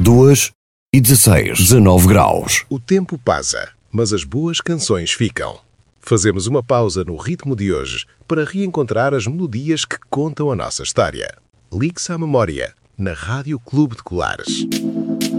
2h16, 19 graus. O tempo passa, mas as boas canções ficam. Fazemos uma pausa no ritmo de hoje para reencontrar as melodias que contam a nossa história. Ligue-se à memória, na Rádio Clube de Colares.